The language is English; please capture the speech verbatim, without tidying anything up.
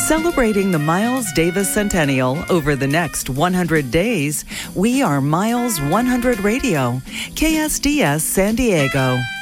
Celebrating the Miles Davis Centennial over the next one hundred days, we are Miles one hundred Radio, K S D S San Diego.